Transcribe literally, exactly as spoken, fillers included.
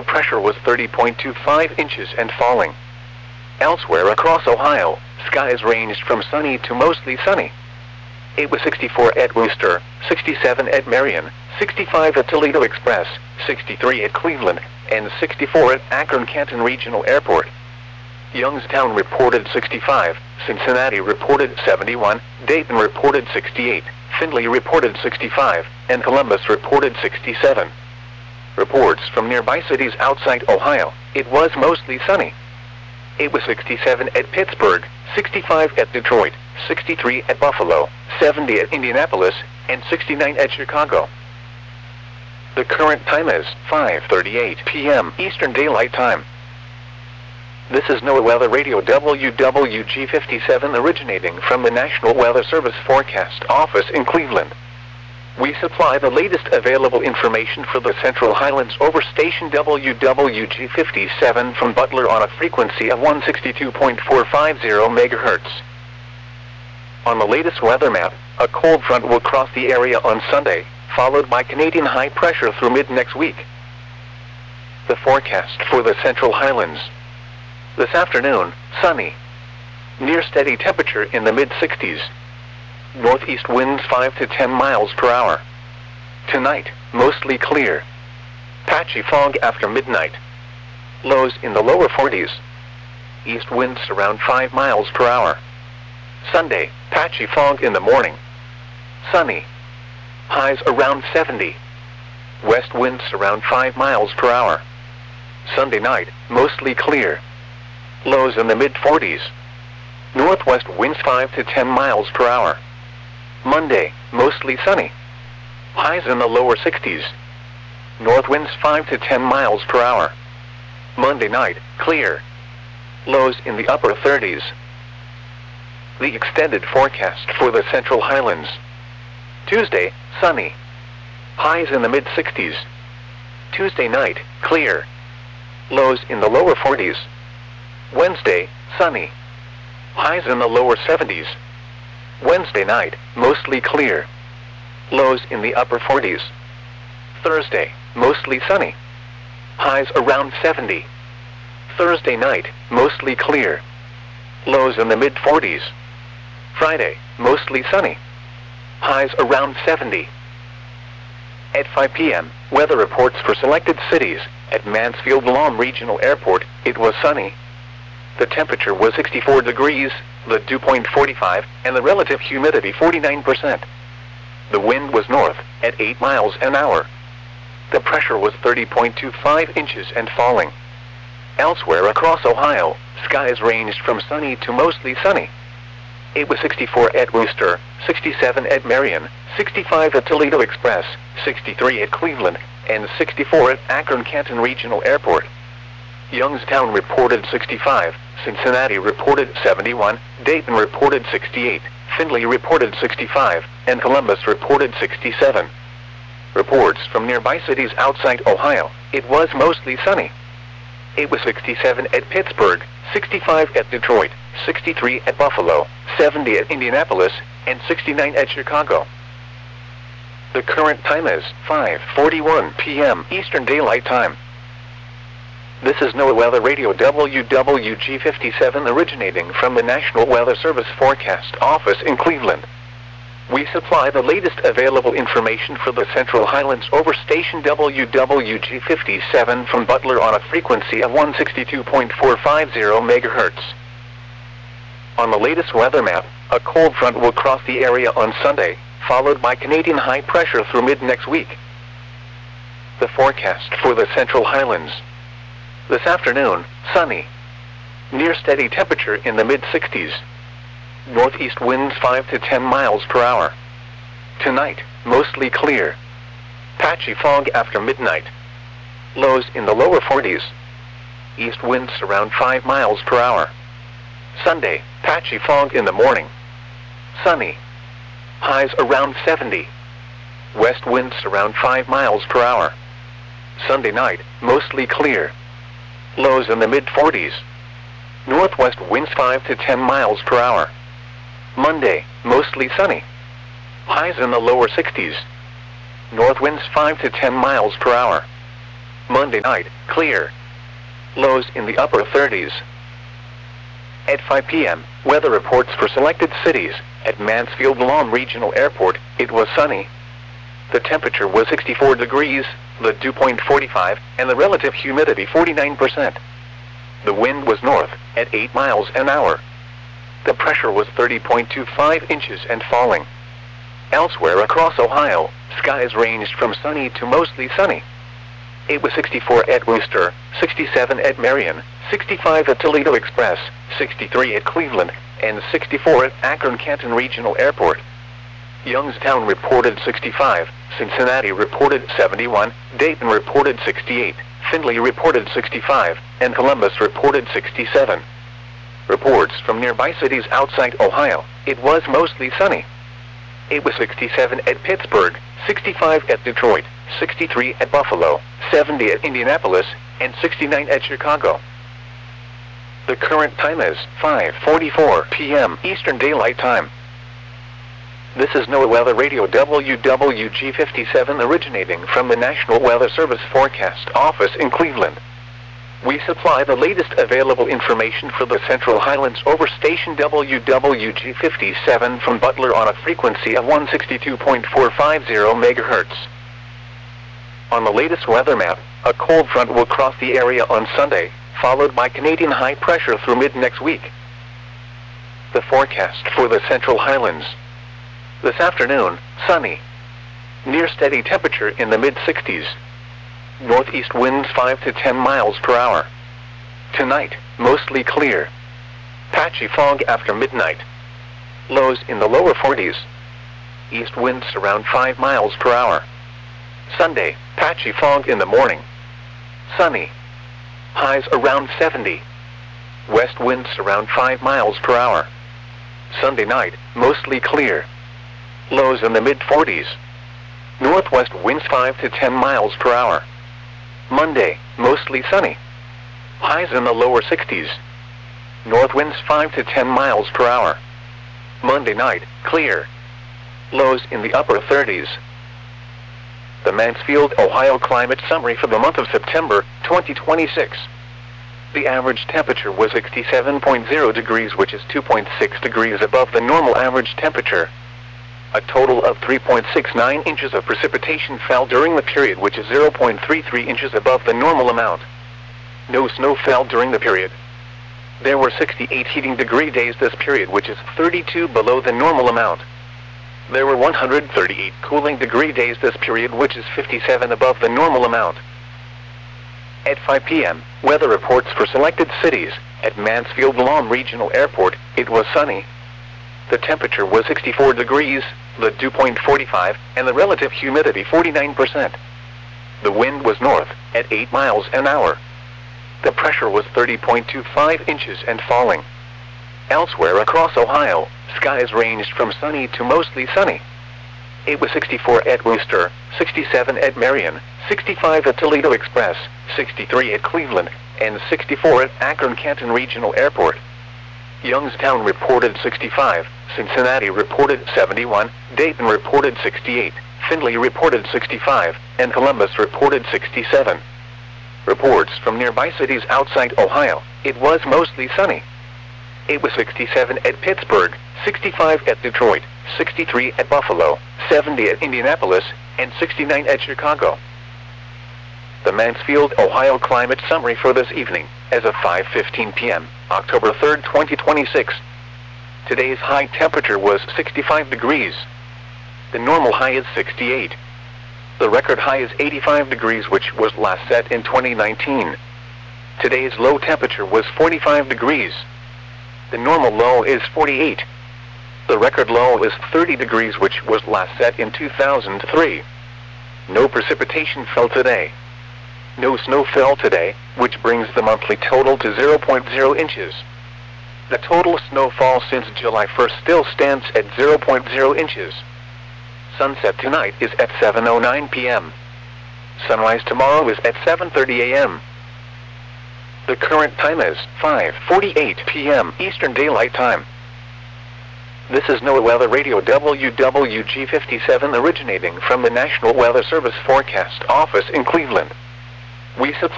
pressure was thirty point two five inches and falling. Elsewhere across Ohio, skies ranged from sunny to mostly sunny. It was sixty-four at Wooster, sixty-seven at Marion, sixty-five at Toledo Express, sixty-three at Cleveland, and sixty-four at Akron-Canton Regional Airport. Youngstown reported sixty-five, Cincinnati reported seventy-one, Dayton reported sixty-eight, Findlay reported sixty-five, and Columbus reported sixty-seven. Reports from nearby cities outside Ohio, it was mostly sunny. It was sixty-seven at Pittsburgh, sixty-five at Detroit, sixty-three at Buffalo, seventy at Indianapolis, and sixty-nine at Chicago. The current time is five thirty-eight p m Eastern Daylight Time. This is NOAA Weather Radio W W G fifty-seven originating from the National Weather Service Forecast Office in Cleveland. We supply the latest available information for the Central Highlands over station W W G fifty-seven from Butler on a frequency of one sixty-two point four five zero megahertz. On the latest weather map, a cold front will cross the area on Sunday, followed by Canadian high pressure through mid-next week. The forecast for the Central Highlands. This afternoon, sunny. Near steady temperature in the mid sixties. Northeast winds five to ten miles per hour. Tonight, mostly clear. Patchy fog after midnight. Lows in the lower forties. East winds around five miles per hour. Sunday, patchy fog in the morning. Sunny. Highs around seventy. West winds around five miles per hour. Sunday night, mostly clear. Lows in the mid forties. Northwest winds five to ten miles per hour. Monday, mostly sunny. Highs in the lower sixties. North winds five to ten miles per hour. Monday night, clear. Lows in the upper thirties. The extended forecast for the Central Highlands. Tuesday, sunny. Highs in the mid sixties. Tuesday night, clear. Lows in the lower forties. Wednesday, sunny. Highs in the lower seventies. Wednesday night, mostly clear. Lows in the upper forties. Thursday, mostly sunny. Highs around seventy. Thursday night, mostly clear. Lows in the mid forties. Friday, mostly sunny. Highs around seventy. At five p m, weather reports for selected cities. At Mansfield-Lom Regional Airport, it was sunny. The temperature was sixty-four degrees, the dew point forty-five, and the relative humidity forty-nine percent. The wind was north, at eight miles an hour. The pressure was thirty point two five inches and falling. Elsewhere across Ohio, skies ranged from sunny to mostly sunny. It was sixty-four at Wooster, sixty-seven at Marion, sixty-five at Toledo Express, sixty-three at Cleveland, and sixty-four at Akron-Canton Regional Airport. Youngstown reported sixty-five, Cincinnati reported seventy-one, Dayton reported sixty-eight, Findlay reported sixty-five, and Columbus reported sixty-seven. Reports from nearby cities outside Ohio, it was mostly sunny. It was sixty-seven at Pittsburgh, sixty-five at Detroit, sixty-three at Buffalo, seventy at Indianapolis, and sixty-nine at Chicago. The current time is five forty-one p m Eastern Daylight Time. This is NOAA Weather Radio W W G fifty-seven originating from the National Weather Service Forecast Office in Cleveland. We supply the latest available information for the Central Highlands over station W W G fifty-seven from Butler on a frequency of one sixty-two point four five zero megahertz. On the latest weather map, a cold front will cross the area on Sunday, followed by Canadian high pressure through mid-next week. The forecast for the Central Highlands. This afternoon, sunny. Near steady temperature in the mid sixties. Northeast winds five to ten miles per hour. Tonight, mostly clear. Patchy fog after midnight. Lows in the lower forties. East winds around five miles per hour. Sunday, patchy fog in the morning. Sunny. Highs around seventy. West winds around five miles per hour. Sunday night, mostly clear. Lows in the mid forties. Northwest winds five to ten miles per hour. Monday, mostly sunny. Highs in the lower sixties. North winds five to ten miles per hour. Monday night, clear. Lows in the upper thirties. At five p m, weather reports for selected cities. At Mansfield Lawn Regional Airport, it was sunny. The temperature was sixty-four degrees, the dew point forty-five, and the relative humidity forty-nine percent. The wind was north, at eight miles an hour. The pressure was thirty point two five inches and falling. Elsewhere across Ohio, skies ranged from sunny to mostly sunny. It was sixty-four at Wooster, sixty-seven at Marion, sixty-five at Toledo Express, sixty-three at Cleveland, and sixty-four at Akron-Canton Regional Airport. Youngstown reported sixty-five, Cincinnati reported seventy-one, Dayton reported sixty-eight, Findlay reported sixty-five, and Columbus reported sixty-seven. Reports from nearby cities outside Ohio, it was mostly sunny. It was sixty-seven at Pittsburgh, sixty-five at Detroit, sixty-three at Buffalo, seventy at Indianapolis, and sixty-nine at Chicago. The current time is five forty-four p m Eastern Daylight Time. This is NOAA Weather Radio W W G fifty-seven originating from the National Weather Service Forecast Office in Cleveland. We supply the latest available information for the Central Highlands over station W W G fifty-seven from Butler on a frequency of one sixty-two point four five zero megahertz. On the latest weather map, a cold front will cross the area on Sunday, followed by Canadian high pressure through mid-next week. The forecast for the Central Highlands. This afternoon, sunny. Near steady temperature in the mid-sixties. Northeast winds five to ten miles per hour. Tonight, mostly clear. Patchy fog after midnight. Lows in the lower forties. East winds around five miles per hour. Sunday, patchy fog in the morning. Sunny. Highs around seventy. West winds around five miles per hour. Sunday night, mostly clear. Lows in the mid-forties. Northwest winds five to ten miles per hour. Monday, mostly sunny. Highs in the lower sixties. North winds five to ten miles per hour. Monday night, clear. Lows in the upper thirties. The Mansfield, Ohio Climate Summary for the month of September, twenty twenty-six. The average temperature was sixty-seven point zero degrees, which is two point six degrees above the normal average temperature. A total of three point six nine inches of precipitation fell during the period, which is zero point three three inches above the normal amount. No snow fell during the period. There were sixty-eight heating degree days this period, which is thirty-two below the normal amount. There were one hundred thirty-eight cooling degree days this period, which is fifty-seven above the normal amount. At five p m, weather reports for selected cities. At Mansfield Lawn Regional Airport, it was sunny. The temperature was sixty-four degrees, the dew point forty-five, and the relative humidity forty-nine percent. The wind was north, at eight miles an hour. The pressure was thirty point two five inches and falling. Elsewhere across Ohio, skies ranged from sunny to mostly sunny. It was sixty-four at Wooster, sixty-seven at Marion, sixty-five at Toledo Express, sixty-three at Cleveland, and sixty-four at Akron-Canton Regional Airport. Youngstown reported sixty-five, Cincinnati reported seventy-one, Dayton reported sixty-eight, Findlay reported sixty-five, and Columbus reported sixty-seven. Reports from nearby cities outside Ohio, it was mostly sunny. It was sixty-seven at Pittsburgh, sixty-five at Detroit, sixty-three at Buffalo, seventy at Indianapolis, and sixty-nine at Chicago. The Mansfield, Ohio Climate Summary for this evening, as of five fifteen p m, October third, twenty twenty-six. Today's high temperature was sixty-five degrees. The normal high is sixty-eight. The record high is eighty-five degrees, which was last set in twenty nineteen. Today's low temperature was forty-five degrees. The normal low is forty-eight. The record low is thirty degrees, which was last set in two thousand three. No precipitation fell today. No snow fell today, which brings the monthly total to zero point zero inches. The total snowfall since July first still stands at zero point zero inches. Sunset tonight is at seven oh nine p m Sunrise tomorrow is at seven thirty a m The current time is five forty-eight p m Eastern Daylight Time. This is NOAA Weather Radio W W G fifty-seven originating from the National Weather Service Forecast Office in Cleveland. We supply